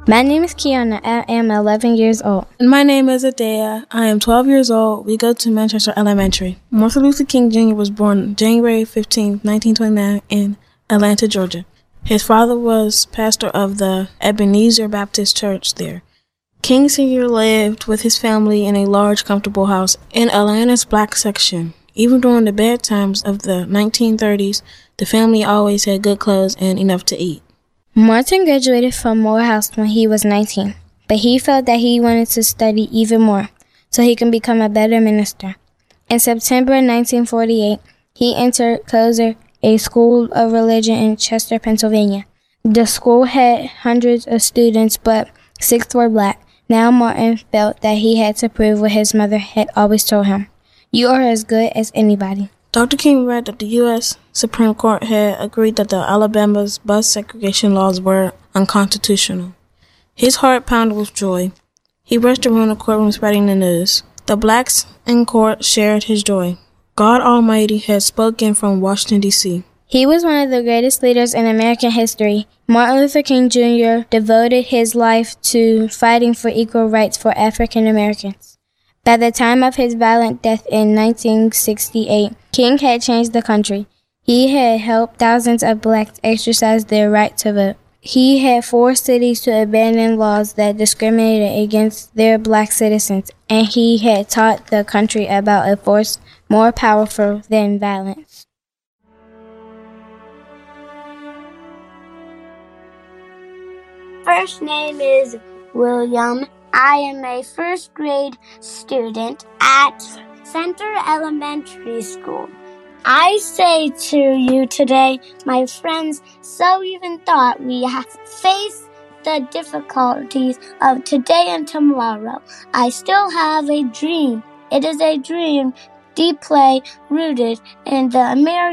My name is Kiana. I am 11 years old. And my name is Adea. I am 12 years old. We go to Manchester Elementary. Martin Luther King Jr. was born January 15, 1929 in Atlanta, Georgia. His father was pastor of the Ebenezer Baptist Church there. King Sr. lived with his family in a large, comfortable house in Atlanta's black section. Even during the bad times of the 1930s, the family always had good clothes and enough to eat. Martin graduated from Morehouse when he was 19, but he felt that he wanted to study even more so he can become a better minister. In September 1948, he entered Kosser, a school of religion in Chester, Pennsylvania. The school had hundreds of students, but 6 were black. Now Martin felt that he had to prove what his mother had always told him. You are as good as anybody. Dr. King read that the U.S. Supreme Court had agreed that the Alabama's bus segregation laws were unconstitutional. His heart pounded with joy. He rushed around the courtroom spreading the news. The blacks in court shared his joy. God Almighty had spoken from Washington, D.C. He was one of the greatest leaders in American history. Martin Luther King Jr. devoted his life to fighting for equal rights for African Americans. By the time of his violent death in 1968, King had changed the country. He had helped thousands of blacks exercise their right to vote. He had forced cities to abandon laws that discriminated against their black citizens, and he had taught the country about a force more powerful than violence. First name is William. I am a first grade student at Center Elementary School. I say to you today, my friends, so even thought we have faced the difficulties of today and tomorrow. I still have a dream. It is a dream deeply rooted in the American